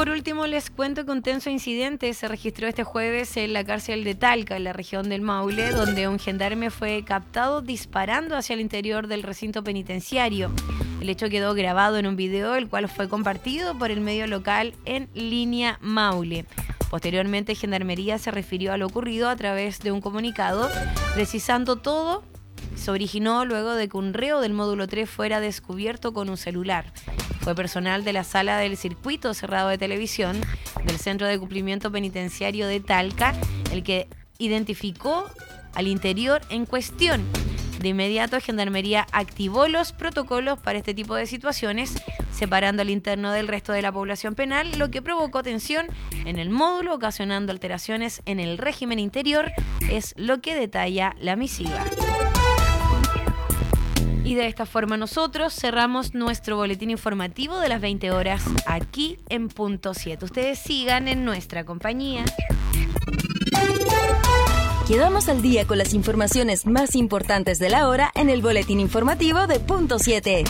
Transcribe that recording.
por último les cuento que un tenso incidente se registró este jueves en la cárcel de Talca, en la región del Maule, donde un gendarme fue captado disparando hacia el interior del recinto penitenciario. El hecho quedó grabado en un video, el cual fue compartido por el medio local En Línea Maule. Posteriormente, Gendarmería se refirió a lo ocurrido a través de un comunicado, precisando todo. Se originó luego de que un reo del módulo 3 fuera descubierto con un celular. Fue personal de la sala del circuito cerrado de televisión del Centro de Cumplimiento Penitenciario de Talca el que identificó al interior en cuestión. De inmediato, Gendarmería activó los protocolos para este tipo de situaciones, separando al interno del resto de la población penal, lo que provocó tensión en el módulo, ocasionando alteraciones en el régimen interior, es lo que detalla la misiva. Y de esta forma nosotros cerramos nuestro boletín informativo de las 20 horas aquí en Punto 7. Ustedes sigan en nuestra compañía. Quedamos al día con las informaciones más importantes de la hora en el boletín informativo de Punto 7.